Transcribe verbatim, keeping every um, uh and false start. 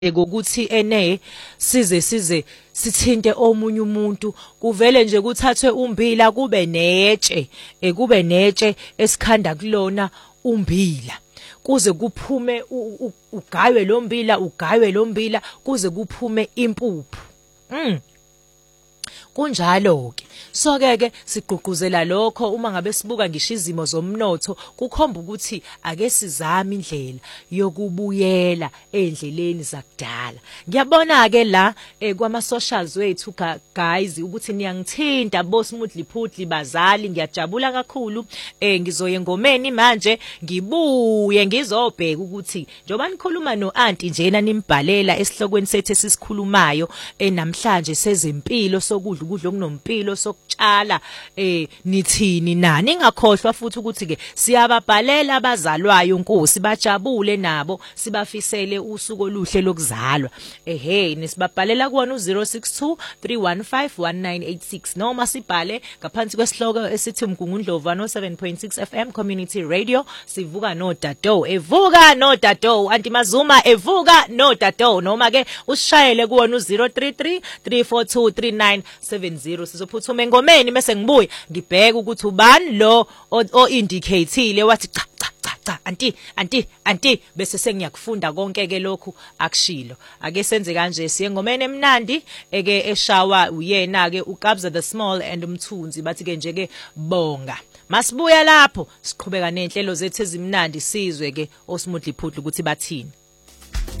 Ngokuthi ene size size sithinte omunye umuntu kuvele nje kuthathwe umbila kube netshe ekube netshe esikhanda kulona umbila kuze kuphume ugaywe lo mbila ugaywe lo mbila kuze kuphume impuphu mm kunjalo ke so ke ke sigqugquzela lokho uma ngabe sibuka ngisho izimo zomnotho kukhomba ukuthi ake sizame indlela yokubuyela endleleni zakudala. Ngiyabona ke la kwama socials wethu guys ukuthi niyangithinta boss Mudliphudli bazali ngiyajabula kakhulu eh ngizoye ngomeni manje ngibuye ngizobheka ukuthi njoba nikhuluma no auntie njena nimbhalela esihlokweni sethu esisikhulumayo enamhlanje sezempilo sokudla ukudla okunompilo sokutshala eh nithini nani ngakhohlwa futhi ukuthi ke siyababhalela abazalwayo Nkosi bajabule nabo sibafisele usuku oluhle lokuzalwa ehe nisibabhalela kuona u zero six two three one five one nine eight six noma sibhale ngaphansi kwesihloko esithi Mgungundlovu one oh seven point six F M Community Radio sivuka no Dado evuka no Dado anti Mazuma evuka no Dado noma ke usishayele kuona u zero three three three four two three nine seven zero sizophuthuma engomeni bese ngibuye ngibheke ukuthi ubani lo o indicateile wathi cha cha cha cha anti anti anti bese sengiyakufunda konke ke lokhu akushilo ake senze kanje siye ngomeni emnandi eke eshawa uyena ke uKabza the Small and umthunzi bathi ke nje ke bonga masibuya lapho siqhubeka nenhlelo zethu ezimnandi sizwe ke oSmudliphudli ukuthi bathini.